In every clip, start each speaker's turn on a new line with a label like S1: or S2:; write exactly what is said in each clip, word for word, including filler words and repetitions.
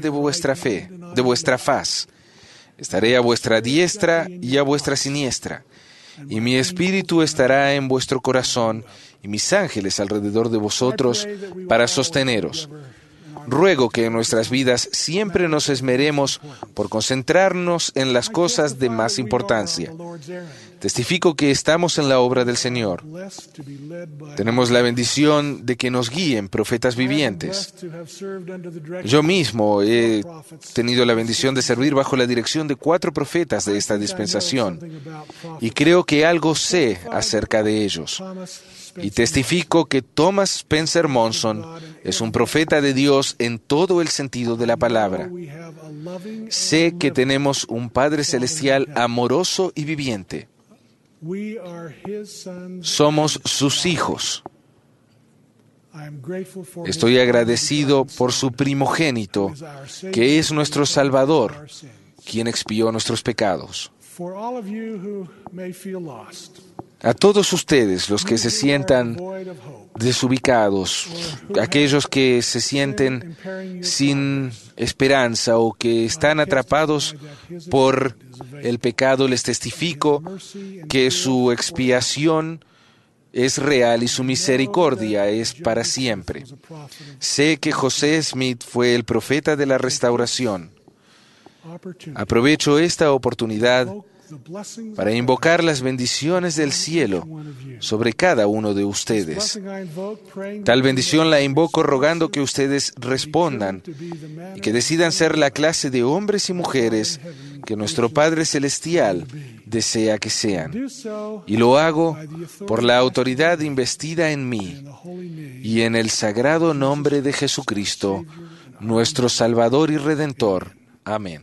S1: de vuestra fe, de vuestra faz. Estaré a vuestra diestra y a vuestra siniestra, y mi espíritu estará en vuestro corazón, y mis ángeles alrededor de vosotros para sosteneros. Ruego que en nuestras vidas siempre nos esmeremos por concentrarnos en las cosas de más importancia. Testifico que estamos en la obra del Señor. Tenemos la bendición de que nos guíen profetas vivientes. Yo mismo he tenido la bendición de servir bajo la dirección de cuatro profetas de esta dispensación, y creo que algo sé acerca de ellos. Y testifico que Thomas Spencer Monson es un profeta de Dios en todo el sentido de la palabra. Sé que tenemos un Padre Celestial amoroso y viviente. Somos sus hijos. Estoy agradecido por su primogénito, que es nuestro Salvador, quien expió nuestros pecados. A todos ustedes, los que se sientan desubicados, aquellos que se sienten sin esperanza o que están atrapados por el pecado, les testifico que su expiación es real y su misericordia es para siempre. Sé que José Smith fue el profeta de la restauración. Aprovecho esta oportunidad para invocar las bendiciones del cielo sobre cada uno de ustedes. Tal bendición la invoco rogando que ustedes respondan y que decidan ser la clase de hombres y mujeres que nuestro Padre Celestial desea que sean. Y lo hago por la autoridad investida en mí y en el sagrado nombre de Jesucristo, nuestro Salvador y Redentor. Amén.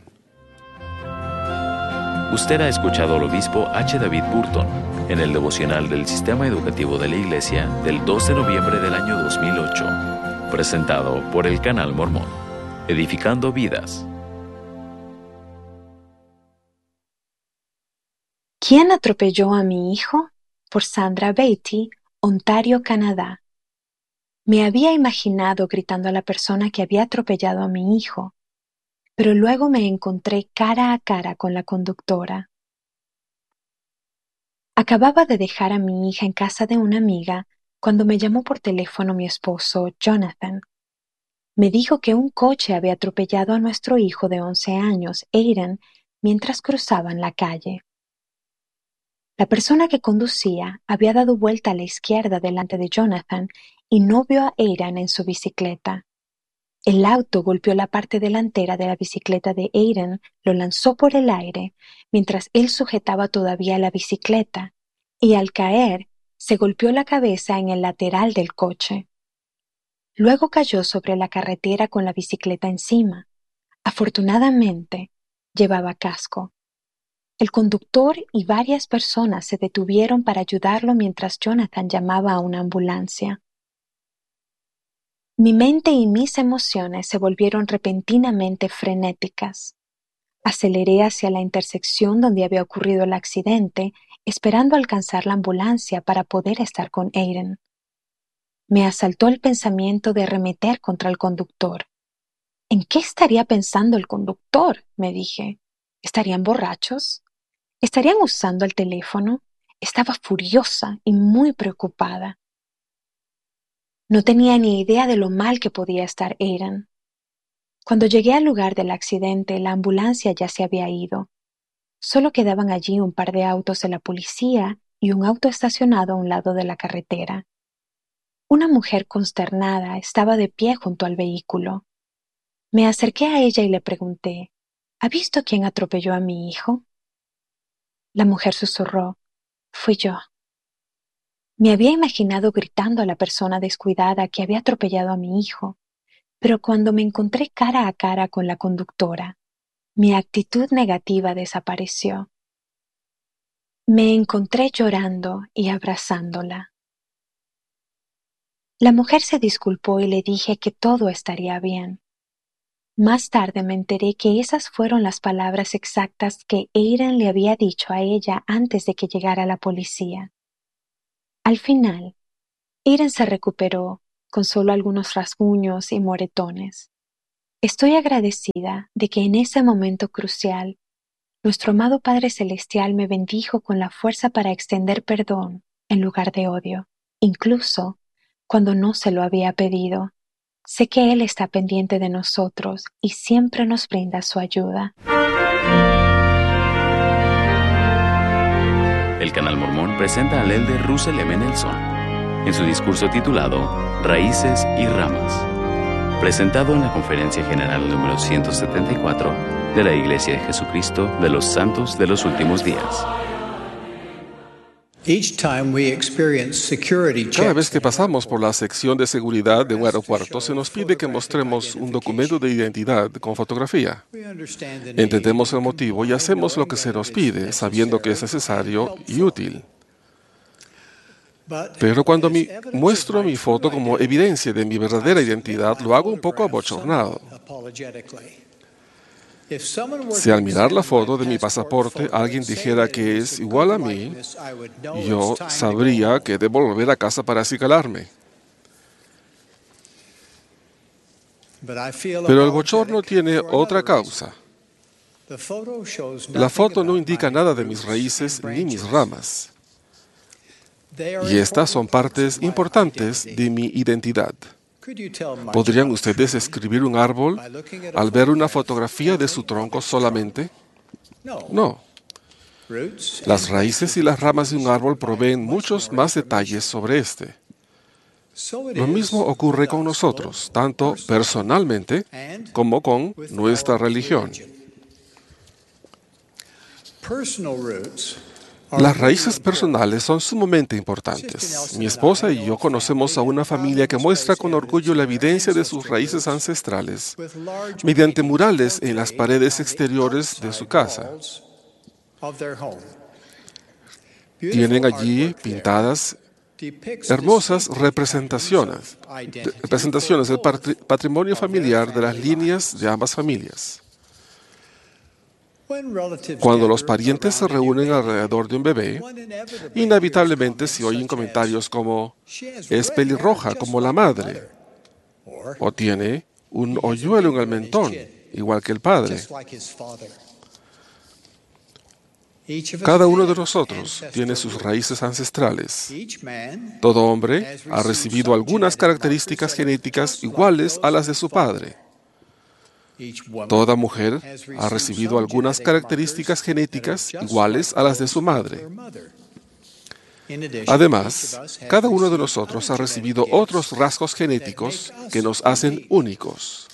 S2: Usted ha escuchado al obispo H. David Burton en el devocional del Sistema Educativo de la Iglesia del dos de noviembre del año dos mil ocho, presentado por el Canal Mormón, edificando vidas.
S3: ¿Quién atropelló a mi hijo? Por Sandra Beatty, Ontario, Canadá. Me había imaginado gritando a la persona que había atropellado a mi hijo, pero luego me encontré cara a cara con la conductora. Acababa de dejar a mi hija en casa de una amiga cuando me llamó por teléfono mi esposo, Jonathan. Me dijo que un coche había atropellado a nuestro hijo de once años, Aiden, mientras cruzaban la calle. La persona que conducía había dado vuelta a la izquierda delante de Jonathan y no vio a Aiden en su bicicleta. El auto golpeó la parte delantera de la bicicleta de Aiden, lo lanzó por el aire, mientras él sujetaba todavía la bicicleta, y al caer, se golpeó la cabeza en el lateral del coche. Luego cayó sobre la carretera con la bicicleta encima. Afortunadamente, llevaba casco. El conductor y varias personas se detuvieron para ayudarlo mientras Jonathan llamaba a una ambulancia. Mi mente y mis emociones se volvieron repentinamente frenéticas. Aceleré hacia la intersección donde había ocurrido el accidente, esperando alcanzar la ambulancia para poder estar con Aiden. Me asaltó el pensamiento de arremeter contra el conductor. ¿En qué estaría pensando el conductor?, me dije. ¿Estarían borrachos? ¿Estarían usando el teléfono? Estaba furiosa y muy preocupada. No tenía ni idea de lo mal que podía estar Aiden. Cuando llegué al lugar del accidente, la ambulancia ya se había ido. Solo quedaban allí un par de autos de la policía y un auto estacionado a un lado de la carretera. Una mujer consternada estaba de pie junto al vehículo. Me acerqué a ella y le pregunté, ¿ha visto quién atropelló a mi hijo? La mujer susurró, fui yo. Me había imaginado gritando a la persona descuidada que había atropellado a mi hijo, pero cuando me encontré cara a cara con la conductora, mi actitud negativa desapareció. Me encontré llorando y abrazándola. La mujer se disculpó y le dije que todo estaría bien. Más tarde me enteré que esas fueron las palabras exactas que Aiden le había dicho a ella antes de que llegara la policía. Al final, Aiden se recuperó con solo algunos rasguños y moretones. Estoy agradecida de que en ese momento crucial, nuestro amado Padre Celestial me bendijo con la fuerza para extender perdón en lugar de odio, incluso cuando no se lo había pedido. Sé que Él está pendiente de nosotros y siempre nos brinda su ayuda.
S2: El Canal Mormón presenta al elder Russell M. Nelson en su discurso titulado Raíces y Ramas, presentado en la Conferencia General número ciento setenta y cuatro de la Iglesia de Jesucristo de los Santos de los Últimos Días.
S4: Cada vez que pasamos por la sección de seguridad de un aeropuerto, se nos pide que mostremos un documento de identidad con fotografía. Entendemos el motivo y hacemos lo que se nos pide, sabiendo que es necesario y útil. Pero cuando mi, muestro mi foto como evidencia de mi verdadera identidad, lo hago un poco abochornado. Si al mirar la foto de mi pasaporte alguien dijera que es igual a mí, yo sabría que debo volver a casa para acicalarme. Pero el bochorno tiene otra causa. La foto no indica nada de mis raíces ni mis ramas. Y estas son partes importantes de mi identidad. ¿Podrían ustedes escribir un árbol al ver una fotografía de su tronco solamente? No. Las raíces y las ramas de un árbol proveen muchos más detalles sobre este. Lo mismo ocurre con nosotros, tanto personalmente como con nuestra religión. Las raíces personales son sumamente importantes. Mi esposa y yo conocemos a una familia que muestra con orgullo la evidencia de sus raíces ancestrales mediante murales en las paredes exteriores de su casa. Tienen allí pintadas hermosas representaciones, representaciones del patrimonio familiar de las líneas de ambas familias. Cuando los parientes se reúnen alrededor de un bebé, inevitablemente se oyen comentarios como «es pelirroja como la madre» o «tiene un hoyuelo en el mentón, igual que el padre». Cada uno de nosotros tiene sus raíces ancestrales. Todo hombre ha recibido algunas características genéticas iguales a las de su padre. Toda mujer ha recibido algunas características genéticas iguales a las de su madre. Además, cada uno de nosotros ha recibido otros rasgos genéticos que nos hacen únicos.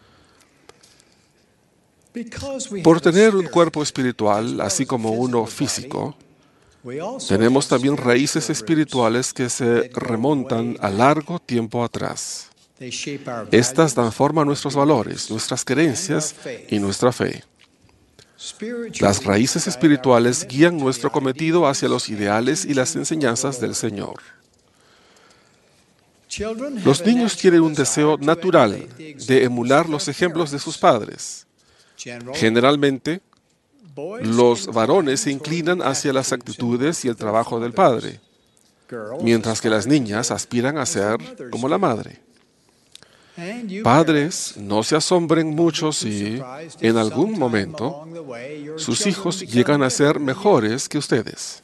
S4: Por tener un cuerpo espiritual, así como uno físico, tenemos también raíces espirituales que se remontan a largo tiempo atrás. Estas dan forma a nuestros valores, nuestras creencias y nuestra fe. Las raíces espirituales guían nuestro cometido hacia los ideales y las enseñanzas del Señor. Los niños tienen un deseo natural de emular los ejemplos de sus padres. Generalmente, los varones se inclinan hacia las actitudes y el trabajo del padre, mientras que las niñas aspiran a ser como la madre. Padres, no se asombren mucho si, en algún momento, sus hijos llegan a ser mejores que ustedes.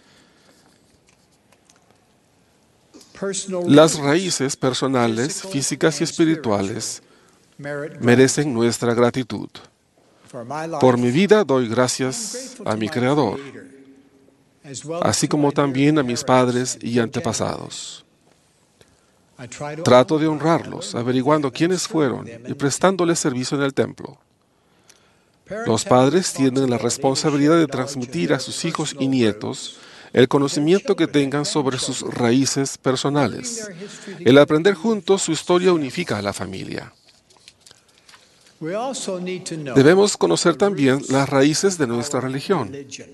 S4: Las raíces personales, físicas y espirituales merecen nuestra gratitud. Por mi vida doy gracias a mi Creador, así como también a mis padres y antepasados. Trato de honrarlos, averiguando quiénes fueron y prestándoles servicio en el templo. Los padres tienen la responsabilidad de transmitir a sus hijos y nietos el conocimiento que tengan sobre sus raíces personales. El aprender juntos su historia unifica a la familia. Debemos conocer también las raíces de nuestra religión.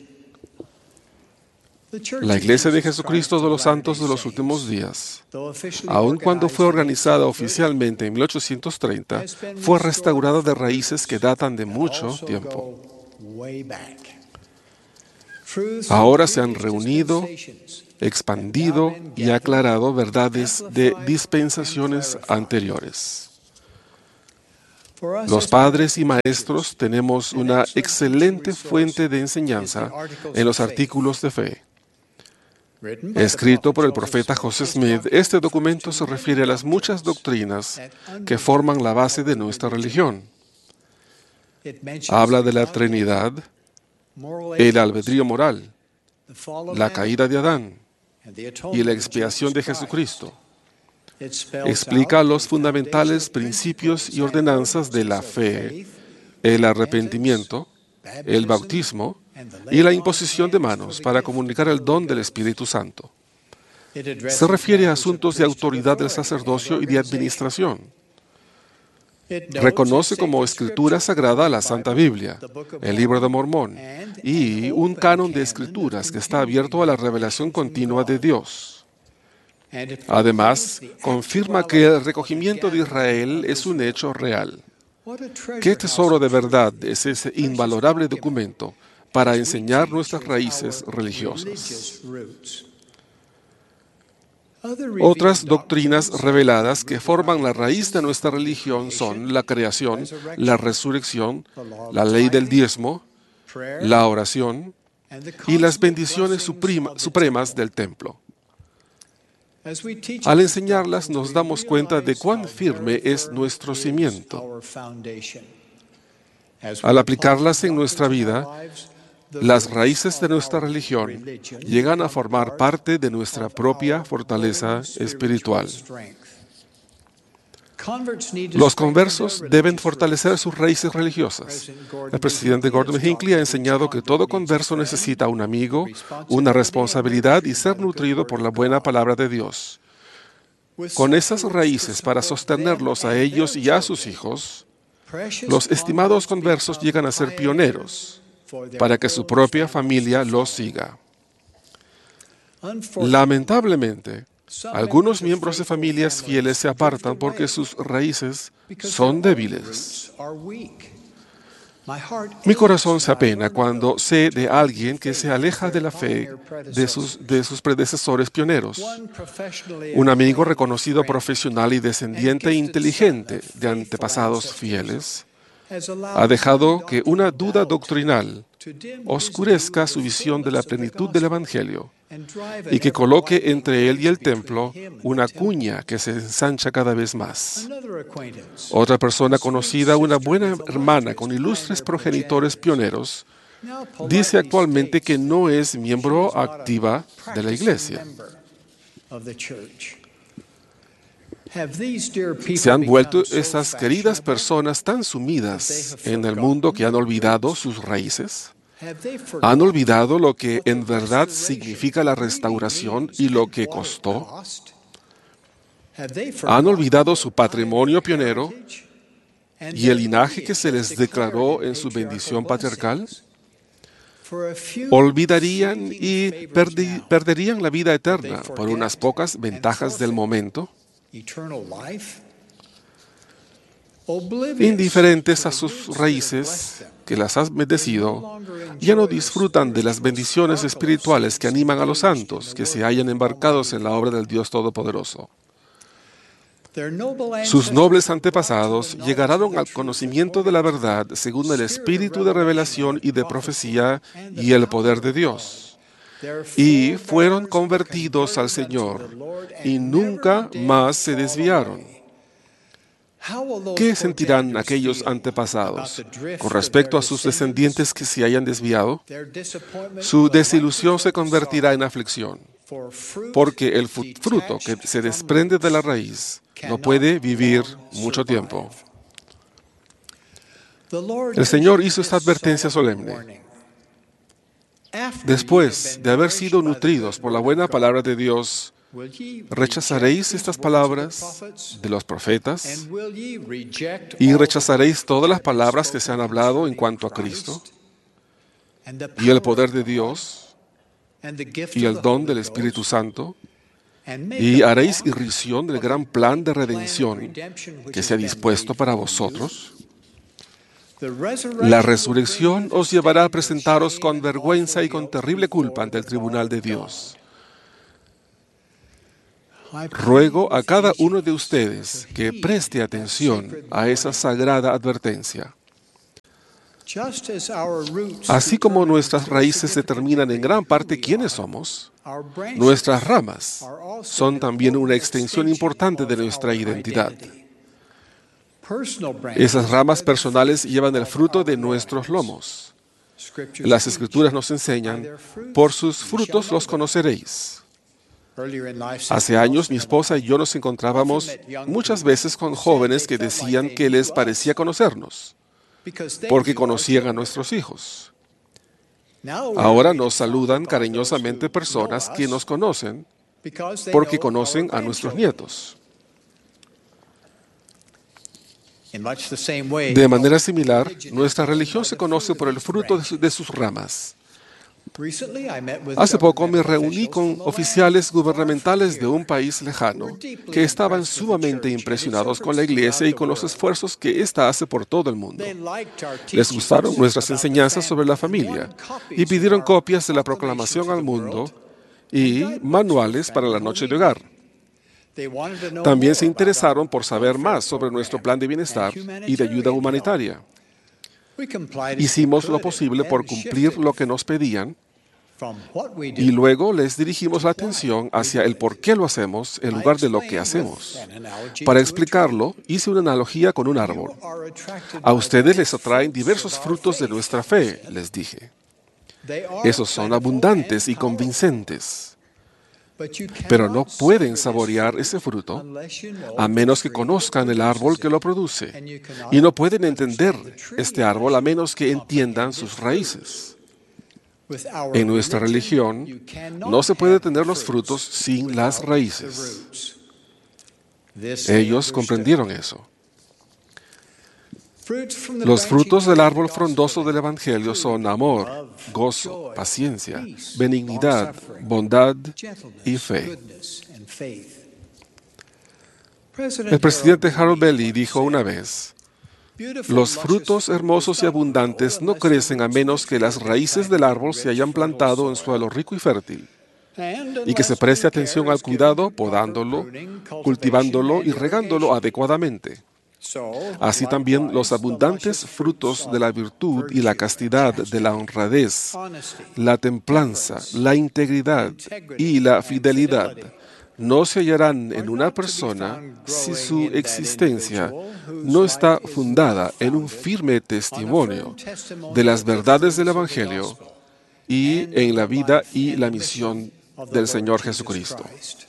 S4: La Iglesia de Jesucristo de los Santos de los Últimos Días, aun cuando fue organizada oficialmente en mil ochocientos treinta, fue restaurada de raíces que datan de mucho tiempo. Ahora se han reunido, expandido y aclarado verdades de dispensaciones anteriores. Los padres y maestros tenemos una excelente fuente de enseñanza en los artículos de fe. Escrito por el profeta José Smith, este documento se refiere a las muchas doctrinas que forman la base de nuestra religión. Habla de la Trinidad, el albedrío moral, la caída de Adán y la expiación de Jesucristo. Explica los fundamentales principios y ordenanzas de la fe, el arrepentimiento, el bautismo y la imposición de manos para comunicar el don del Espíritu Santo. Se refiere a asuntos de autoridad del sacerdocio y de administración. Reconoce como escritura sagrada la Santa Biblia, el Libro de Mormón y un canon de escrituras que está abierto a la revelación continua de Dios. Además, confirma que el recogimiento de Israel es un hecho real. ¿Qué tesoro de verdad es ese invalorable documento para enseñar nuestras raíces religiosas? Otras doctrinas reveladas que forman la raíz de nuestra religión son la creación, la resurrección, la ley del diezmo, la oración y las bendiciones suprema, supremas del templo. Al enseñarlas nos damos cuenta de cuán firme es nuestro cimiento. Al aplicarlas en nuestra vida, las raíces de nuestra religión llegan a formar parte de nuestra propia fortaleza espiritual. Los conversos deben fortalecer sus raíces religiosas. El presidente Gordon Hinckley ha enseñado que todo converso necesita un amigo, una responsabilidad y ser nutrido por la buena palabra de Dios. Con esas raíces para sostenerlos a ellos y a sus hijos, los estimados conversos llegan a ser pioneros para que su propia familia los siga. Lamentablemente, algunos miembros de familias fieles se apartan porque sus raíces son débiles. Mi corazón se apena cuando sé de alguien que se aleja de la fe de sus, de sus predecesores pioneros. Un amigo reconocido profesional y descendiente inteligente de antepasados fieles ha dejado que una duda doctrinal oscurezca su visión de la plenitud del Evangelio y que coloque entre él y el templo una cuña que se ensancha cada vez más. Otra persona conocida, una buena hermana con ilustres progenitores pioneros, dice actualmente que no es miembro activa de la Iglesia. ¿Se han vuelto estas queridas personas tan sumidas en el mundo que han olvidado sus raíces? ¿Han olvidado lo que en verdad significa la restauración y lo que costó? ¿Han olvidado su patrimonio pionero y el linaje que se les declaró en su bendición patriarcal? ¿Olvidarían y perdi- perderían la vida eterna por unas pocas ventajas del momento? Indiferentes a sus raíces, que las has bendecido, ya no disfrutan de las bendiciones espirituales que animan a los santos que se hayan embarcados en la obra del Dios Todopoderoso. Sus nobles antepasados llegaron al conocimiento de la verdad según el espíritu de revelación y de profecía y el poder de Dios, y fueron convertidos al Señor y nunca más se desviaron. ¿Qué sentirán aquellos antepasados con respecto a sus descendientes que se hayan desviado? Su desilusión se convertirá en aflicción, porque el fruto que se desprende de la raíz no puede vivir mucho tiempo. El Señor hizo esta advertencia solemne. Después de haber sido nutridos por la buena palabra de Dios, ¿rechazaréis estas palabras de los profetas? ¿Y rechazaréis todas las palabras que se han hablado en cuanto a Cristo? ¿Y el poder de Dios? ¿Y el don del Espíritu Santo? ¿Y haréis irrisión del gran plan de redención que se ha dispuesto para vosotros? La resurrección os llevará a presentaros con vergüenza y con terrible culpa ante el tribunal de Dios. ruego a cada uno de ustedes que preste atención a esa sagrada advertencia. Así como nuestras raíces determinan en gran parte quiénes somos, nuestras ramas son también una extensión importante de nuestra identidad. Esas ramas personales llevan el fruto de nuestros lomos. Las Escrituras nos enseñan, por sus frutos los conoceréis. Hace años mi esposa y yo nos encontrábamos muchas veces con jóvenes que decían que les parecía conocernos, porque conocían a nuestros hijos. Ahora nos saludan cariñosamente personas que nos conocen porque conocen a nuestros nietos. De manera similar, nuestra religión se conoce por el fruto de, su, de sus ramas. Hace poco me reuní con oficiales gubernamentales de un país lejano que estaban sumamente impresionados con la Iglesia y con los esfuerzos que ésta hace por todo el mundo. Les gustaron nuestras enseñanzas sobre la familia y pidieron copias de la proclamación al mundo y manuales para la noche de hogar. También se interesaron por saber más sobre nuestro plan de bienestar y de ayuda humanitaria. Hicimos lo posible por cumplir lo que nos pedían y luego les dirigimos la atención hacia el por qué lo hacemos en lugar de lo que hacemos. Para explicarlo, hice una analogía con un árbol. A ustedes les atraen diversos frutos de nuestra fe, les dije. Esos son abundantes y convincentes. Pero no pueden saborear ese fruto a menos que conozcan el árbol que lo produce. Y no pueden entender este árbol a menos que entiendan sus raíces. En nuestra religión no se puede tener los frutos sin las raíces. Ellos comprendieron eso. Los frutos del árbol frondoso del Evangelio son amor, gozo, paciencia, benignidad, bondad y fe. El presidente Harold Bailey dijo una vez, los frutos hermosos y abundantes no crecen a menos que las raíces del árbol se hayan plantado en suelo rico y fértil, y que se preste atención al cuidado, podándolo, cultivándolo y regándolo adecuadamente. Así también los abundantes frutos de la virtud y la castidad, de la honradez, la templanza, la integridad y la fidelidad no se hallarán en una persona si su existencia no está fundada en un firme testimonio de las verdades del Evangelio y en la vida y la misión del Señor Jesucristo.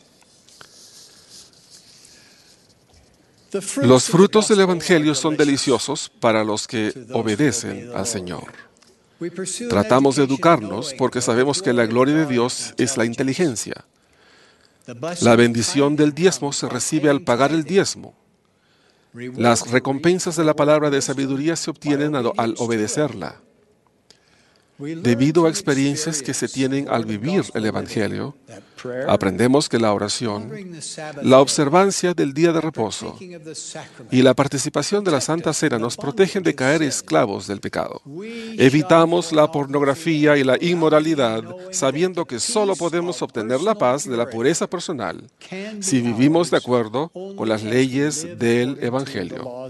S4: Los frutos del Evangelio son deliciosos para los que obedecen al Señor. Tratamos de educarnos porque sabemos que la gloria de Dios es la inteligencia. La bendición del diezmo se recibe al pagar el diezmo. Las recompensas de la palabra de sabiduría se obtienen al, al obedecerla. Debido a experiencias que se tienen al vivir el Evangelio, aprendemos que la oración, la observancia del día de reposo y la participación de la Santa Cena nos protegen de caer esclavos del pecado. Evitamos la pornografía y la inmoralidad sabiendo que solo podemos obtener la paz de la pureza personal si vivimos de acuerdo con las leyes del Evangelio.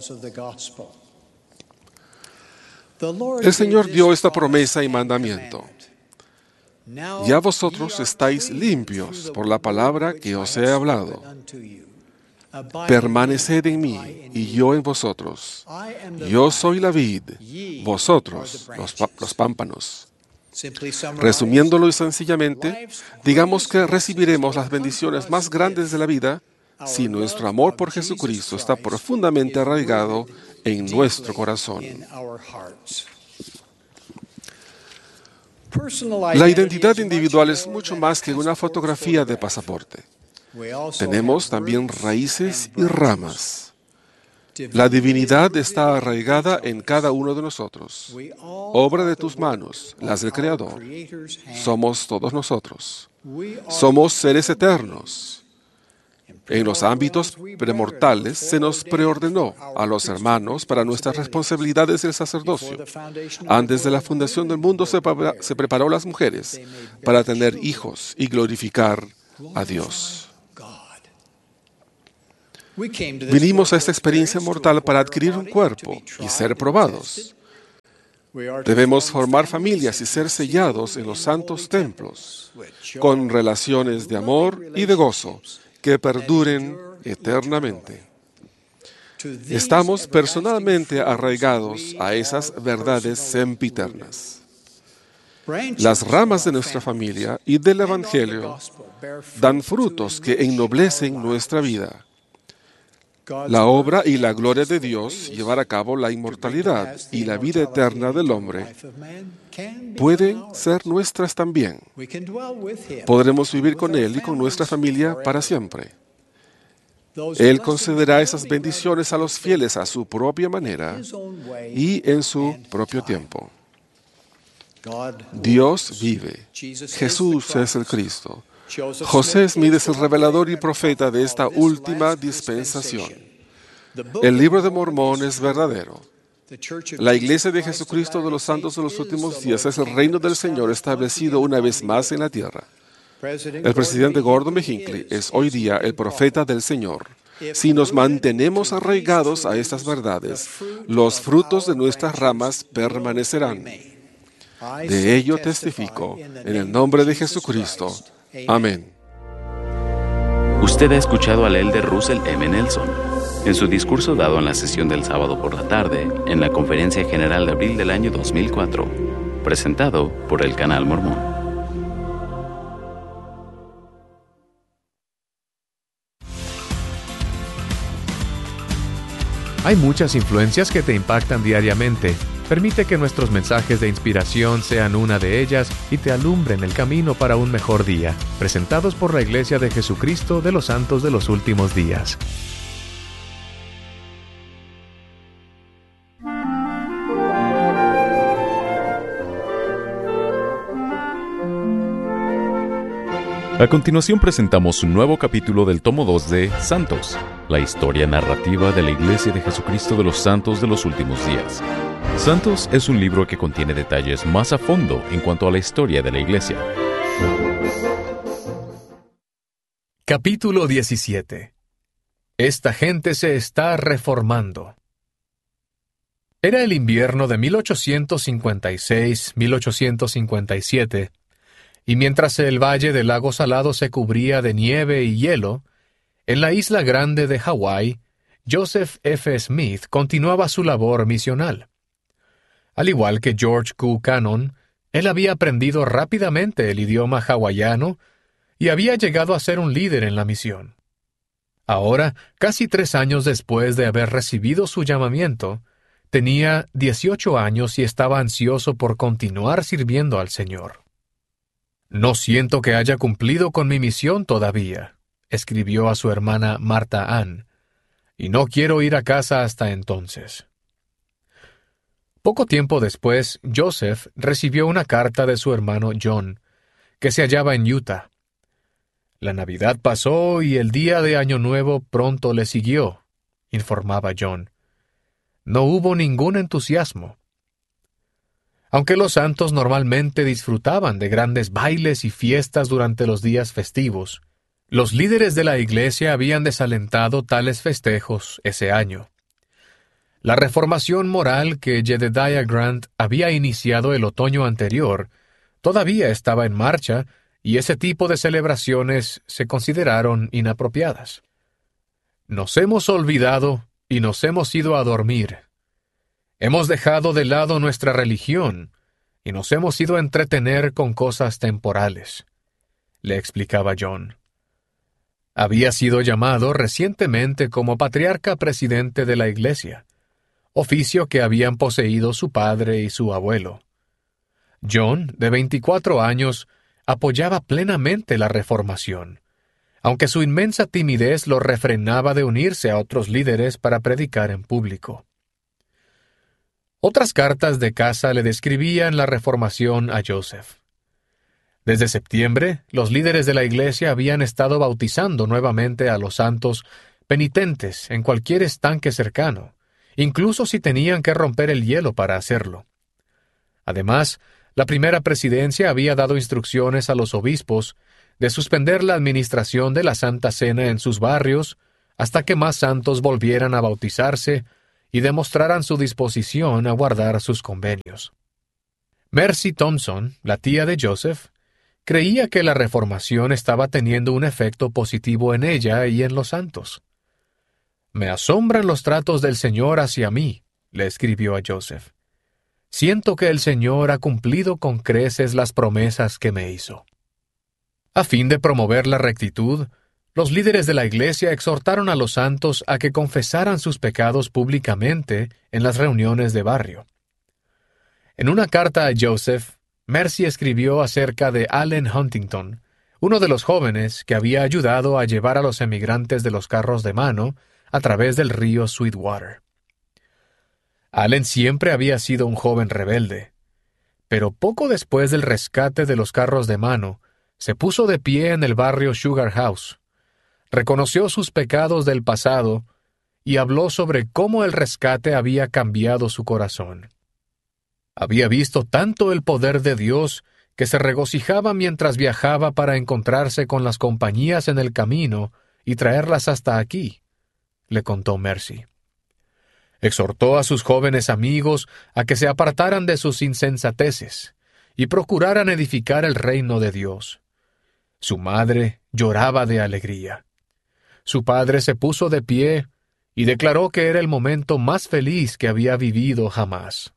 S4: El Señor dio esta promesa y mandamiento. Ya vosotros estáis limpios por la palabra que os he hablado. Permaneced en mí y yo en vosotros. Yo soy la vid, vosotros los, los pámpanos. Resumiéndolo y sencillamente, digamos que recibiremos las bendiciones más grandes de la vida si nuestro amor por Jesucristo está profundamente arraigado en nuestro corazón. La identidad individual es mucho más que una fotografía de pasaporte. Tenemos también raíces y ramas. La divinidad está arraigada en cada uno de nosotros. Obra de tus manos, las del Creador. Somos todos nosotros. Somos seres eternos. En los ámbitos premortales se nos preordenó a los hermanos para nuestras responsabilidades del sacerdocio. Antes de la fundación del mundo se, se preparó las mujeres para tener hijos y glorificar a Dios. Vinimos a esta experiencia mortal para adquirir un cuerpo y ser probados. Debemos formar familias y ser sellados en los santos templos, con relaciones de amor y de gozo que perduren eternamente. Estamos personalmente arraigados a esas verdades sempiternas. Las ramas de nuestra familia y del Evangelio dan frutos que ennoblecen nuestra vida. La obra y la gloria de Dios, llevar a cabo la inmortalidad y la vida eterna del hombre, pueden ser nuestras también. Podremos vivir con Él y con nuestra familia para siempre. Él concederá esas bendiciones a los fieles a su propia manera y en su propio tiempo. Dios vive. Jesús es el Cristo. José Smith es el revelador y profeta de esta última dispensación. El libro de Mormón es verdadero. La Iglesia de Jesucristo de los Santos de los Últimos Días es el reino del Señor establecido una vez más en la tierra. El presidente Gordon B. Hinckley es hoy día el profeta del Señor. Si nos mantenemos arraigados a estas verdades, los frutos de nuestras ramas permanecerán. De ello testifico en el nombre de Jesucristo. Amén.
S2: Usted ha escuchado al elder Russell M. Nelson en su discurso dado en la sesión del sábado por la tarde en la Conferencia General de abril del año dos mil cuatro, presentado por el Canal Mormón.
S5: Hay muchas influencias que te impactan diariamente. Permite que nuestros mensajes de inspiración sean una de ellas y te alumbren el camino para un mejor día. Presentados por la Iglesia de Jesucristo de los Santos de los Últimos Días.
S2: A continuación presentamos un nuevo capítulo del tomo dos de Santos, la historia narrativa de la Iglesia de Jesucristo de los Santos de los Últimos Días. Santos es un libro que contiene detalles más a fondo en cuanto a la historia de la Iglesia.
S5: Capítulo diecisiete. Esta gente se está reformando. Era el invierno de mil ochocientos cincuenta y seis a mil ochocientos cincuenta y siete, y mientras el valle del lago Salado se cubría de nieve y hielo, en la isla grande de Hawái, Joseph F. Smith continuaba su labor misional. Al igual que George Q. Cannon, él había aprendido rápidamente el idioma hawaiano y había llegado a ser un líder en la misión. Ahora, casi tres años después de haber recibido su llamamiento, tenía dieciocho años y estaba ansioso por continuar sirviendo al Señor. «No siento que haya cumplido con mi misión todavía», escribió a su hermana Martha Ann, «y no quiero ir a casa hasta entonces». Poco tiempo después, Joseph recibió una carta de su hermano John, que se hallaba en Utah. La Navidad pasó y el día de Año Nuevo pronto le siguió, informaba John. No hubo ningún entusiasmo. Aunque los santos normalmente disfrutaban de grandes bailes y fiestas durante los días festivos, los líderes de la Iglesia habían desalentado tales festejos ese año. La reformación moral que Jedediah Grant había iniciado el otoño anterior todavía estaba en marcha y ese tipo de celebraciones se consideraron inapropiadas. Nos hemos olvidado y nos hemos ido a dormir. Hemos dejado de lado nuestra religión y nos hemos ido a entretener con cosas temporales, le explicaba John. Había sido llamado recientemente como patriarca presidente de la Iglesia, oficio que habían poseído su padre y su abuelo. John, de veinticuatro años, apoyaba plenamente la reformación, aunque su inmensa timidez lo refrenaba de unirse a otros líderes para predicar en público. Otras cartas de casa le describían la reformación a Joseph. Desde septiembre, los líderes de la Iglesia habían estado bautizando nuevamente a los santos penitentes en cualquier estanque cercano, incluso si tenían que romper el hielo para hacerlo. Además, la primera presidencia había dado instrucciones a los obispos de suspender la administración de la Santa Cena en sus barrios hasta que más santos volvieran a bautizarse y demostraran su disposición a guardar sus convenios. Mercy Thompson, la tía de Joseph, creía que la reformación estaba teniendo un efecto positivo en ella y en los santos. «Me asombran los tratos del Señor hacia mí», le escribió a Joseph. «Siento que el Señor ha cumplido con creces las promesas que me hizo». A fin de promover la rectitud, los líderes de la Iglesia exhortaron a los santos a que confesaran sus pecados públicamente en las reuniones de barrio. En una carta a Joseph, Mercy escribió acerca de Allen Huntington, uno de los jóvenes que había ayudado a llevar a los emigrantes de los carros de mano a través del río Sweetwater. Allen siempre había sido un joven rebelde, pero poco después del rescate de los carros de mano, se puso de pie en el barrio Sugar House, reconoció sus pecados del pasado y habló sobre cómo el rescate había cambiado su corazón. Había visto tanto el poder de Dios que se regocijaba mientras viajaba para encontrarse con las compañías en el camino y traerlas hasta aquí, le contó Mercy. Exhortó a sus jóvenes amigos a que se apartaran de sus insensateces y procuraran edificar el reino de Dios. Su madre lloraba de alegría. Su padre se puso de pie y declaró que era el momento más feliz que había vivido jamás.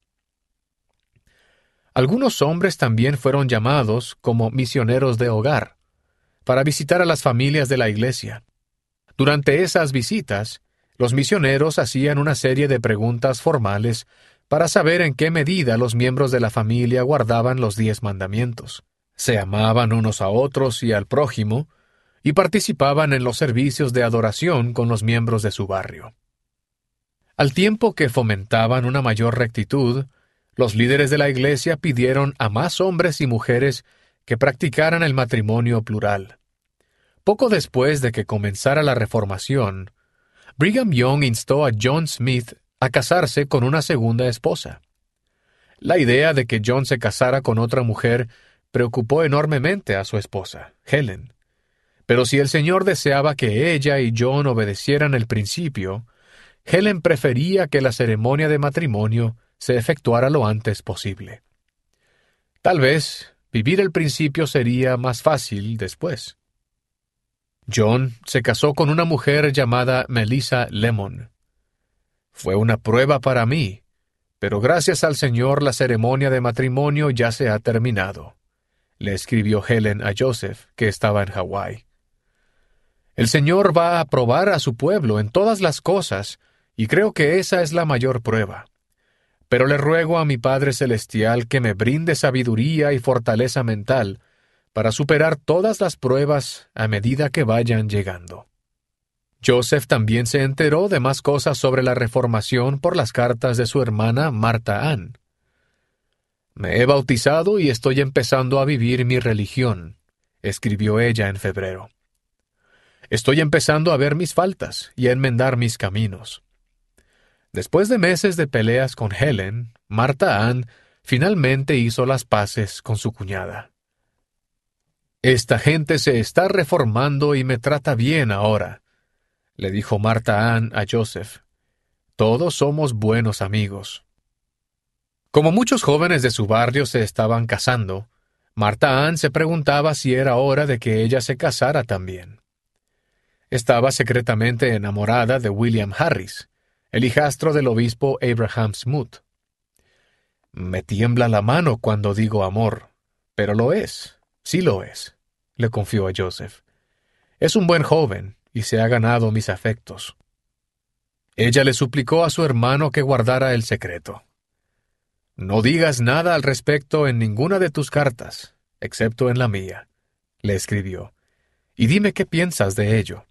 S5: Algunos hombres también fueron llamados como misioneros de hogar, para visitar a las familias de la iglesia. Durante esas visitas, los misioneros hacían una serie de preguntas formales para saber en qué medida los miembros de la familia guardaban los diez mandamientos, se amaban unos a otros y al prójimo, y participaban en los servicios de adoración con los miembros de su barrio. Al tiempo que fomentaban una mayor rectitud, los líderes de la iglesia pidieron a más hombres y mujeres que practicaran el matrimonio plural. Poco después de que comenzara la Reformación, Brigham Young instó a John Smith a casarse con una segunda esposa. La idea de que John se casara con otra mujer preocupó enormemente a su esposa, Helen. Pero si el Señor deseaba que ella y John obedecieran el principio, Helen prefería que la ceremonia de matrimonio se efectuara lo antes posible. Tal vez vivir el principio sería más fácil después. John se casó con una mujer llamada Melissa Lemon. Fue una prueba para mí, pero gracias al Señor la ceremonia de matrimonio ya se ha terminado, le escribió Helen a Joseph, que estaba en Hawái. El Señor va a probar a su pueblo en todas las cosas, y creo que esa es la mayor prueba. Pero le ruego a mi Padre Celestial que me brinde sabiduría y fortaleza mental para superar todas las pruebas a medida que vayan llegando. Joseph también se enteró de más cosas sobre la Reformación por las cartas de su hermana Martha Ann. «Me he bautizado y estoy empezando a vivir mi religión», escribió ella en febrero. «Estoy empezando a ver mis faltas y a enmendar mis caminos». Después de meses de peleas con Helen, Martha Ann finalmente hizo las paces con su cuñada. «Esta gente se está reformando y me trata bien ahora», le dijo Martha Ann a Joseph. «Todos somos buenos amigos». Como muchos jóvenes de su barrio se estaban casando, Martha Ann se preguntaba si era hora de que ella se casara también. Estaba secretamente enamorada de William Harris, el hijastro del obispo Abraham Smoot. «Me tiembla la mano cuando digo amor, pero lo es, sí lo es», le confió a Joseph. «Es un buen joven y se ha ganado mis afectos». Ella le suplicó a su hermano que guardara el secreto. «No digas nada al respecto en ninguna de tus cartas, excepto en la mía», le escribió, «y dime qué piensas de ello».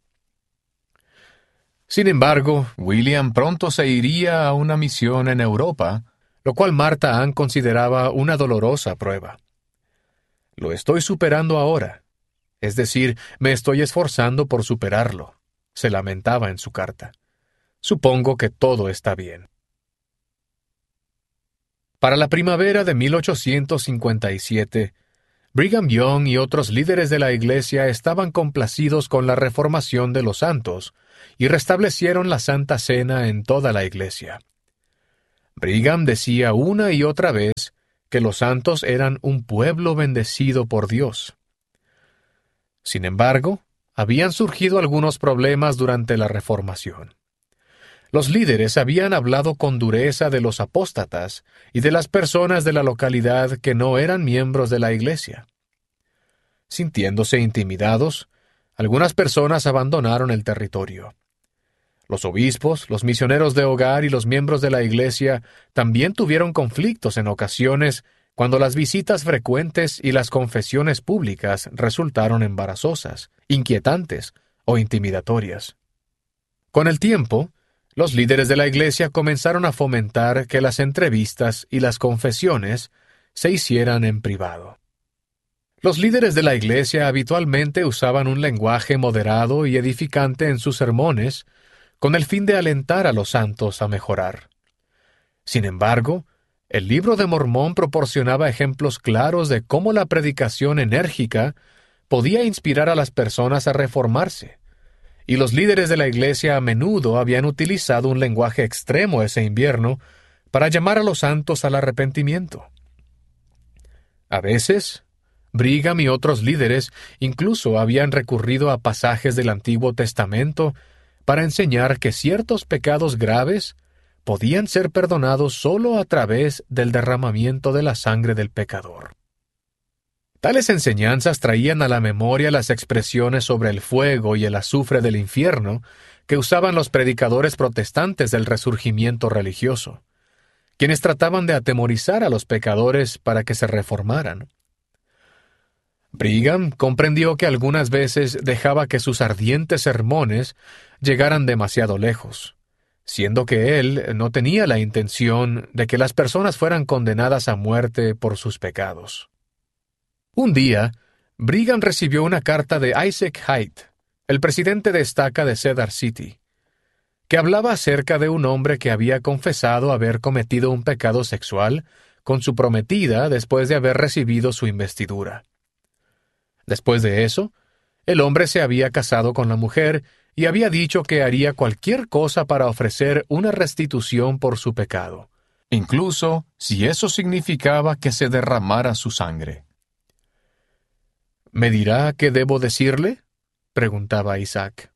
S5: Sin embargo, William pronto se iría a una misión en Europa, lo cual Martha Ann consideraba una dolorosa prueba. «Lo estoy superando ahora, es decir, me estoy esforzando por superarlo», se lamentaba en su carta. «Supongo que todo está bien». Para la primavera de mil ochocientos cincuenta y siete, Brigham Young y otros líderes de la Iglesia estaban complacidos con la reformación de los santos y restablecieron la Santa Cena en toda la Iglesia. Brigham decía una y otra vez que los santos eran un pueblo bendecido por Dios. Sin embargo, habían surgido algunos problemas durante la reformación. Los líderes habían hablado con dureza de los apóstatas y de las personas de la localidad que no eran miembros de la Iglesia. Sintiéndose intimidados, algunas personas abandonaron el territorio. Los obispos, los misioneros de hogar y los miembros de la Iglesia también tuvieron conflictos en ocasiones cuando las visitas frecuentes y las confesiones públicas resultaron embarazosas, inquietantes o intimidatorias. Con el tiempo, los líderes de la Iglesia comenzaron a fomentar que las entrevistas y las confesiones se hicieran en privado. Los líderes de la Iglesia habitualmente usaban un lenguaje moderado y edificante en sus sermones con el fin de alentar a los santos a mejorar. Sin embargo, el Libro de Mormón proporcionaba ejemplos claros de cómo la predicación enérgica podía inspirar a las personas a reformarse, y los líderes de la Iglesia a menudo habían utilizado un lenguaje extremo ese invierno para llamar a los santos al arrepentimiento. A veces, Brigham y otros líderes incluso habían recurrido a pasajes del Antiguo Testamento para enseñar que ciertos pecados graves podían ser perdonados solo a través del derramamiento de la sangre del pecador. Tales enseñanzas traían a la memoria las expresiones sobre el fuego y el azufre del infierno que usaban los predicadores protestantes del resurgimiento religioso, quienes trataban de atemorizar a los pecadores para que se reformaran. Brigham comprendió que algunas veces dejaba que sus ardientes sermones llegaran demasiado lejos, siendo que él no tenía la intención de que las personas fueran condenadas a muerte por sus pecados. Un día, Brigham recibió una carta de Isaac Haight, el presidente de estaca de Cedar City, que hablaba acerca de un hombre que había confesado haber cometido un pecado sexual con su prometida después de haber recibido su investidura. Después de eso, el hombre se había casado con la mujer y había dicho que haría cualquier cosa para ofrecer una restitución por su pecado, incluso si eso significaba que se derramara su sangre. ¿Me dirá qué debo decirle?, preguntaba Isaac.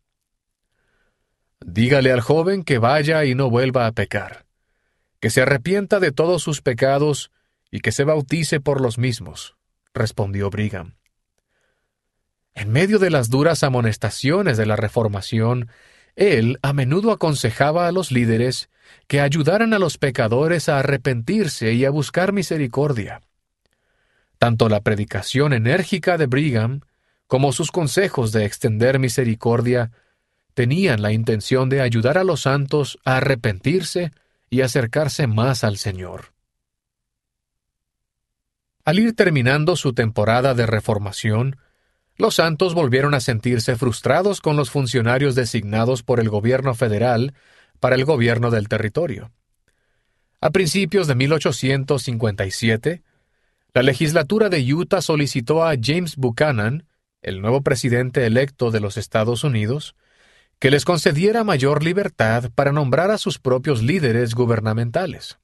S5: Dígale al joven que vaya y no vuelva a pecar, que se arrepienta de todos sus pecados y que se bautice por los mismos, respondió Brigham. En medio de las duras amonestaciones de la Reformación, él a menudo aconsejaba a los líderes que ayudaran a los pecadores a arrepentirse y a buscar misericordia. Tanto la predicación enérgica de Brigham como sus consejos de extender misericordia tenían la intención de ayudar a los santos a arrepentirse y acercarse más al Señor. Al ir terminando su temporada de reformación, los santos volvieron a sentirse frustrados con los funcionarios designados por el gobierno federal para el gobierno del territorio. A principios de mil ochocientos cincuenta y siete, la legislatura de Utah solicitó a James Buchanan, el nuevo presidente electo de los Estados Unidos, que les concediera mayor libertad para nombrar a sus propios líderes gubernamentales.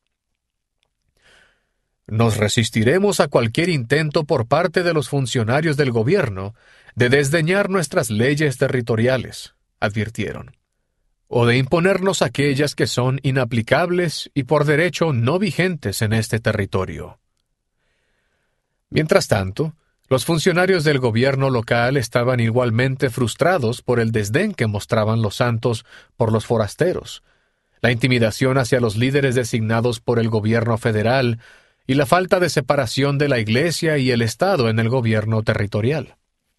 S5: Nos resistiremos a cualquier intento por parte de los funcionarios del gobierno de desdeñar nuestras leyes territoriales, advirtieron, o de imponernos aquellas que son inaplicables y por derecho no vigentes en este territorio. Mientras tanto, los funcionarios del gobierno local estaban igualmente frustrados por el desdén que mostraban los santos por los forasteros, la intimidación hacia los líderes designados por el gobierno federal y la falta de separación de la Iglesia y el Estado en el gobierno territorial.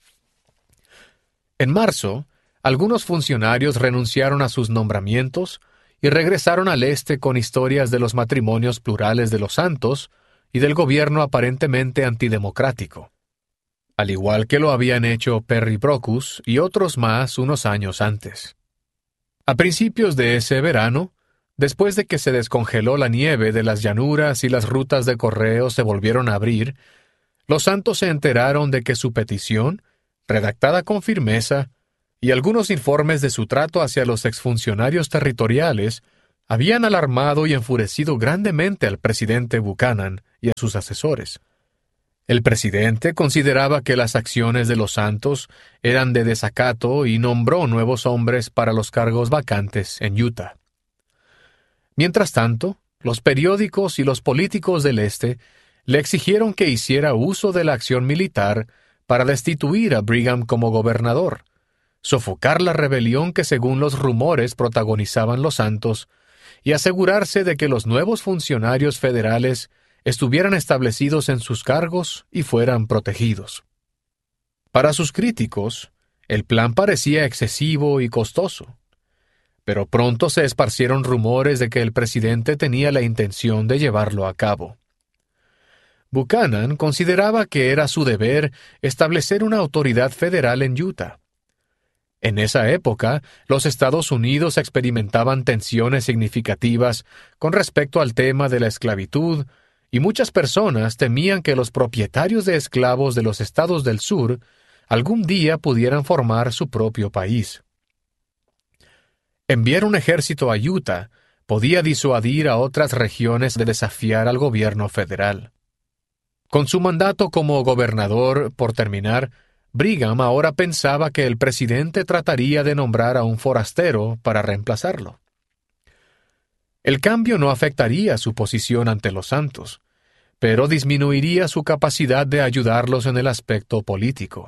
S5: En marzo, algunos funcionarios renunciaron a sus nombramientos y regresaron al este con historias de los matrimonios plurales de los santos y del gobierno aparentemente antidemocrático, al igual que lo habían hecho Perry Brockus y otros más unos años antes. A principios de ese verano, después de que se descongeló la nieve de las llanuras y las rutas de correo se volvieron a abrir, los santos se enteraron de que su petición, redactada con firmeza, y algunos informes de su trato hacia los exfuncionarios territoriales habían alarmado y enfurecido grandemente al presidente Buchanan y a sus asesores. El presidente consideraba que las acciones de los santos eran de desacato y nombró nuevos hombres para los cargos vacantes en Utah. Mientras tanto, los periódicos y los políticos del Este le exigieron que hiciera uso de la acción militar para destituir a Brigham como gobernador, sofocar la rebelión que según los rumores protagonizaban los santos y asegurarse de que los nuevos funcionarios federales estuvieran establecidos en sus cargos y fueran protegidos. Para sus críticos, el plan parecía excesivo y costoso, pero pronto se esparcieron rumores de que el presidente tenía la intención de llevarlo a cabo. Buchanan consideraba que era su deber establecer una autoridad federal en Utah. En esa época, los Estados Unidos experimentaban tensiones significativas con respecto al tema de la esclavitud, y muchas personas temían que los propietarios de esclavos de los estados del sur algún día pudieran formar su propio país. Enviar un ejército a Utah podía disuadir a otras regiones de desafiar al gobierno federal. Con su mandato como gobernador por terminar, Brigham ahora pensaba que el presidente trataría de nombrar a un forastero para reemplazarlo. El cambio no afectaría su posición ante los santos, pero disminuiría su capacidad de ayudarlos en el aspecto político.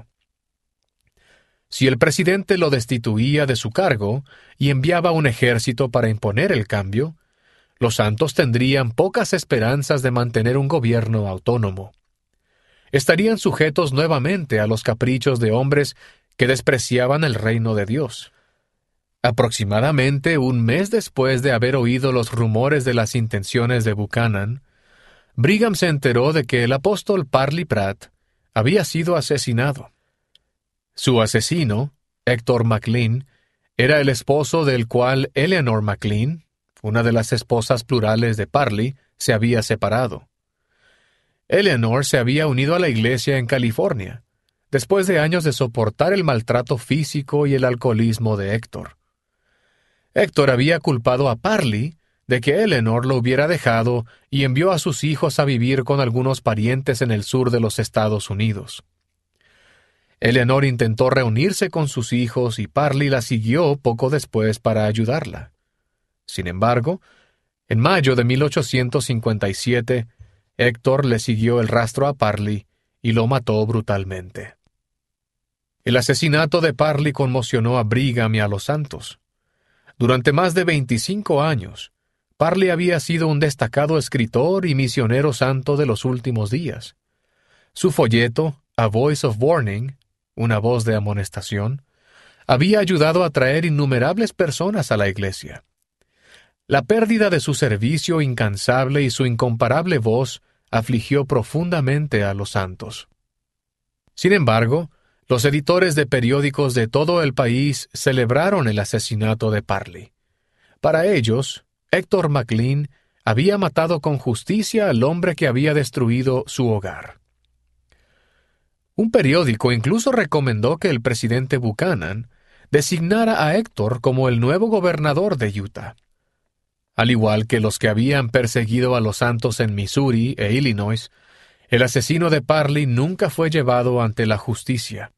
S5: Si el presidente lo destituía de su cargo y enviaba un ejército para imponer el cambio, los santos tendrían pocas esperanzas de mantener un gobierno autónomo. Estarían sujetos nuevamente a los caprichos de hombres que despreciaban el reino de Dios. Aproximadamente un mes después de haber oído los rumores de las intenciones de Buchanan, Brigham se enteró de que el apóstol Parley Pratt había sido asesinado. Su asesino, Héctor McLean, era el esposo del cual Eleanor McLean, una de las esposas plurales de Parley, se había separado. Eleanor se había unido a la iglesia en California, después de años de soportar el maltrato físico y el alcoholismo de Héctor. Héctor había culpado a Parley de que Eleanor lo hubiera dejado y envió a sus hijos a vivir con algunos parientes en el sur de los Estados Unidos. Eleanor intentó reunirse con sus hijos y Parley la siguió poco después para ayudarla. Sin embargo, en mayo de mil ochocientos cincuenta y siete, Héctor le siguió el rastro a Parley y lo mató brutalmente. El asesinato de Parley conmocionó a Brigham y a los santos. Durante más de veinticinco años, Parley había sido un destacado escritor y misionero santo de los últimos días. Su folleto, A Voice of Warning, una voz de amonestación, había ayudado a atraer innumerables personas a la iglesia. La pérdida de su servicio incansable y su incomparable voz afligió profundamente a los santos. Sin embargo, los editores de periódicos de todo el país celebraron el asesinato de Parley. Para ellos, Héctor McLean había matado con justicia al hombre que había destruido su hogar. Un periódico incluso recomendó que el presidente Buchanan designara a Héctor como el nuevo gobernador de Utah. Al igual que los que habían perseguido a los santos en Missouri e Illinois, el asesino de Parley nunca fue llevado ante la justicia.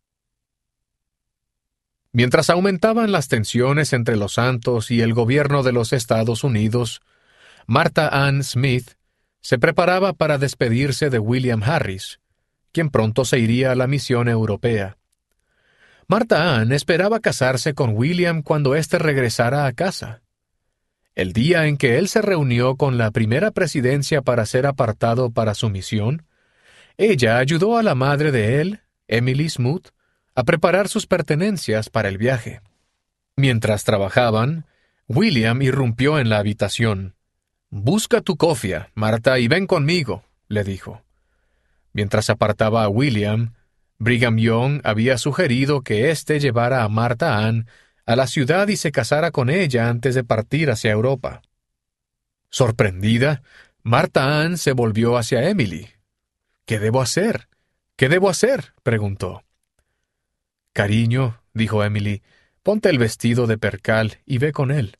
S5: Mientras aumentaban las tensiones entre los santos y el gobierno de los Estados Unidos, Martha Ann Smith se preparaba para despedirse de William Harris, quien pronto se iría a la misión europea. Martha Ann esperaba casarse con William cuando éste regresara a casa. El día en que él se reunió con la primera presidencia para ser apartado para su misión, ella ayudó a la madre de él, Emily Smoot, a preparar sus pertenencias para el viaje. Mientras trabajaban, William irrumpió en la habitación. «Busca tu cofia, Martha, y ven conmigo», le dijo. Mientras apartaba a William, Brigham Young había sugerido que éste llevara a Martha Ann a la ciudad y se casara con ella antes de partir hacia Europa. Sorprendida, Martha Ann se volvió hacia Emily. ¿Qué debo hacer? ¿Qué debo hacer?, preguntó. Cariño, dijo Emily, ponte el vestido de percal y ve con él.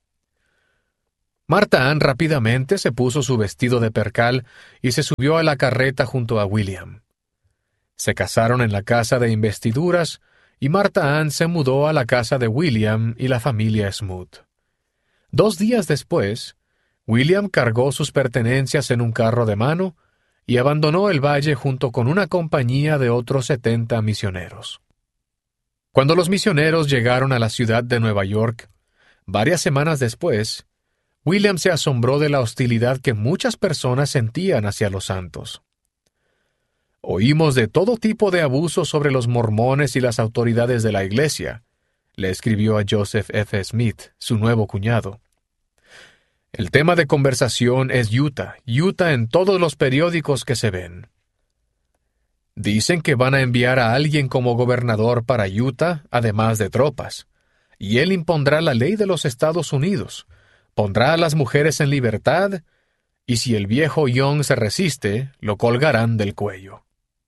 S5: Martha Ann rápidamente se puso su vestido de percal y se subió a la carreta junto a William. Se casaron en la casa de investiduras y Martha Ann se mudó a la casa de William y la familia Smoot. Dos días después, William cargó sus pertenencias en un carro de mano y abandonó el valle junto con una compañía de otros setenta misioneros. Cuando los misioneros llegaron a la ciudad de Nueva York, varias semanas después, William se asombró de la hostilidad que muchas personas sentían hacia los santos. Oímos de todo tipo de abusos sobre los mormones y las autoridades de la iglesia, le escribió a Joseph F. Smith, su nuevo cuñado. El tema de conversación es Utah, Utah en todos los periódicos que se ven. Dicen que van a enviar a alguien como gobernador para Utah, además de tropas, y él impondrá la ley de los Estados Unidos, pondrá a las mujeres en libertad, y si el viejo Young se resiste, lo colgarán del cuello.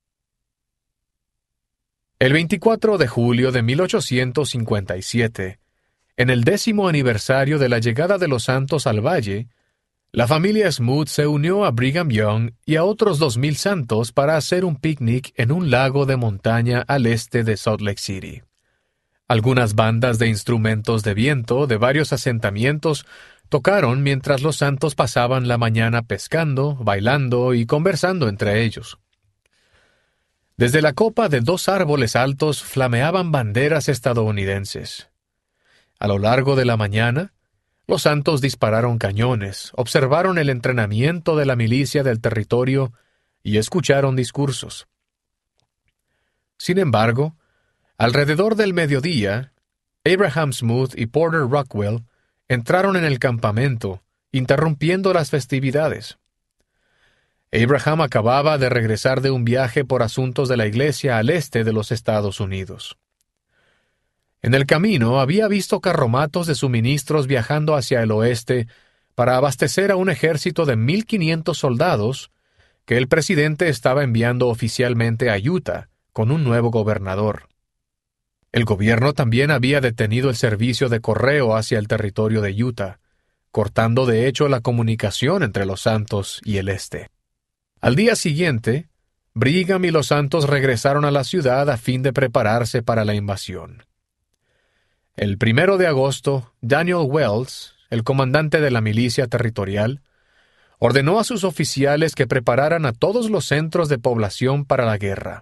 S5: El veinticuatro de julio de mil ochocientos cincuenta y siete, en el décimo aniversario de la llegada de los santos al valle, la familia Smoot se unió a Brigham Young y a otros dos mil santos para hacer un picnic en un lago de montaña al este de Salt Lake City. Algunas bandas de instrumentos de viento de varios asentamientos tocaron mientras los santos pasaban la mañana pescando, bailando y conversando entre ellos. Desde la copa de dos árboles altos flameaban banderas estadounidenses. A lo largo de la mañana, los santos dispararon cañones, observaron el entrenamiento de la milicia del territorio y escucharon discursos. Sin embargo, alrededor del mediodía, Abraham Smoot y Porter Rockwell entraron en el campamento, interrumpiendo las festividades. Abraham acababa de regresar de un viaje por asuntos de la iglesia al este de los Estados Unidos. En el camino había visto carromatos de suministros viajando hacia el oeste para abastecer a un ejército de mil quinientos soldados que el presidente estaba enviando oficialmente a Utah con un nuevo gobernador. El gobierno también había detenido el servicio de correo hacia el territorio de Utah, cortando de hecho la comunicación entre los santos y el este. Al día siguiente, Brigham y los santos regresaron a la ciudad a fin de prepararse para la invasión. El primero de agosto, Daniel Wells, el comandante de la milicia territorial, ordenó a sus oficiales que prepararan a todos los centros de población para la guerra.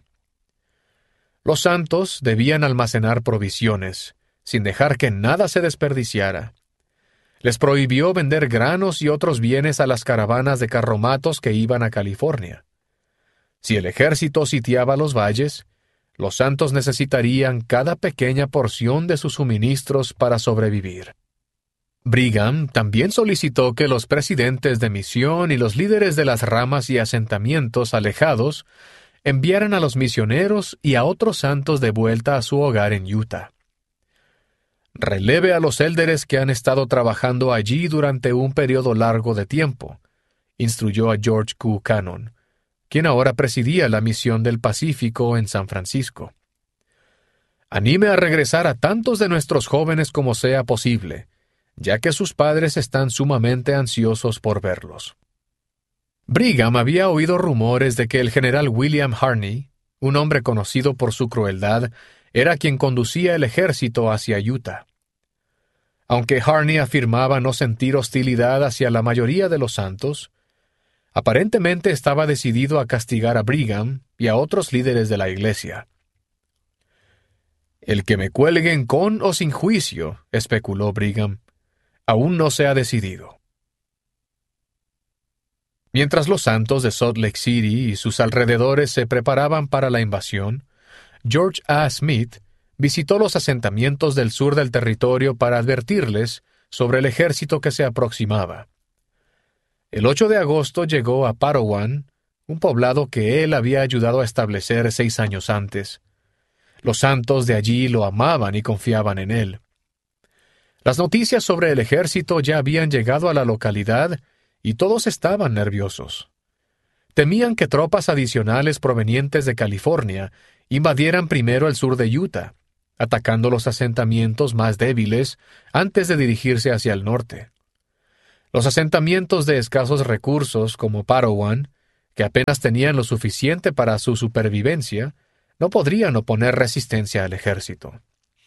S5: Los santos debían almacenar provisiones, sin dejar que nada se desperdiciara. Les prohibió vender granos y otros bienes a las caravanas de carromatos que iban a California. Si el ejército sitiaba los valles, los santos necesitarían cada pequeña porción de sus suministros para sobrevivir. Brigham también solicitó que los presidentes de misión y los líderes de las ramas y asentamientos alejados enviaran a los misioneros y a otros santos de vuelta a su hogar en Utah. Releve a los élderes que han estado trabajando allí durante un periodo largo de tiempo, instruyó a George Q. Cannon, quien ahora presidía la misión del Pacífico en San Francisco. Anime a regresar a tantos de nuestros jóvenes como sea posible, ya que sus padres están sumamente ansiosos por verlos. Brigham había oído rumores de que el general William Harney, un hombre conocido por su crueldad, era quien conducía el ejército hacia Utah. Aunque Harney afirmaba no sentir hostilidad hacia la mayoría de los santos, aparentemente estaba decidido a castigar a Brigham y a otros líderes de la iglesia. El que me cuelguen con o sin juicio, especuló Brigham, aún no se ha decidido. Mientras los santos de Salt Lake City y sus alrededores se preparaban para la invasión, George A. Smith visitó los asentamientos del sur del territorio para advertirles sobre el ejército que se aproximaba. El ocho de agosto llegó a Parowan, un poblado que él había ayudado a establecer seis años antes. Los santos de allí lo amaban y confiaban en él. Las noticias sobre el ejército ya habían llegado a la localidad y todos estaban nerviosos. temían que tropas adicionales provenientes de California invadieran primero el sur de Utah, atacando los asentamientos más débiles antes de dirigirse hacia el norte. Los asentamientos de escasos recursos como Parowan, que apenas tenían lo suficiente para su supervivencia, no podrían oponer resistencia al ejército.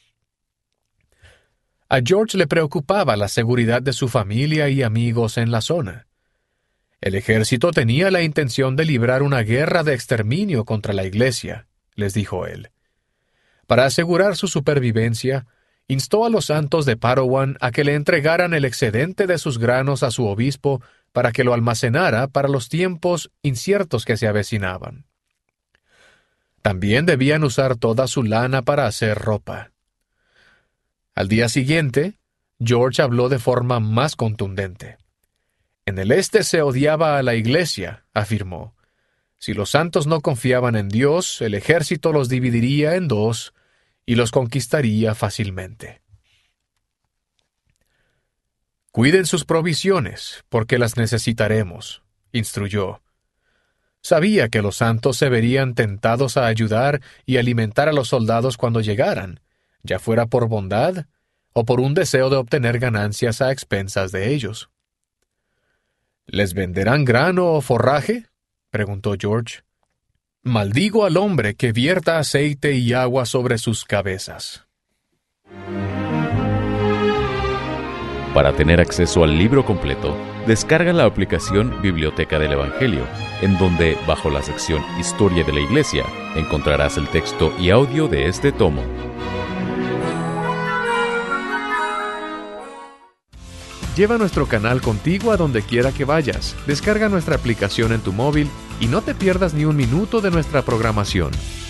S5: A George le preocupaba la seguridad de su familia y amigos en la zona. El ejército tenía la intención de librar una guerra de exterminio contra la iglesia, les dijo él. Para asegurar su supervivencia, instó a los santos de Parowan a que le entregaran el excedente de sus granos a su obispo para que lo almacenara para los tiempos inciertos que se avecinaban. También debían usar toda su lana para hacer ropa. Al día siguiente, George habló de forma más contundente. En el este se odiaba a la iglesia, afirmó. Si los santos no confiaban en Dios, el ejército los dividiría en dos y los conquistaría fácilmente. Cuiden sus provisiones, porque las necesitaremos, instruyó. Sabía que los santos se verían tentados a ayudar y alimentar a los soldados cuando llegaran, ya fuera por bondad o por un deseo de obtener ganancias a expensas de ellos. ¿Les venderán grano o forraje?, preguntó George. Maldigo al hombre que vierta aceite y agua sobre sus cabezas.
S2: Para tener acceso al libro completo, descarga la aplicación Biblioteca del Evangelio, en donde, bajo la sección Historia de la Iglesia, encontrarás el texto y audio de este tomo.
S5: Lleva nuestro canal contigo a donde quiera que vayas. Descarga nuestra aplicación en tu móvil y no te pierdas ni un minuto de nuestra programación.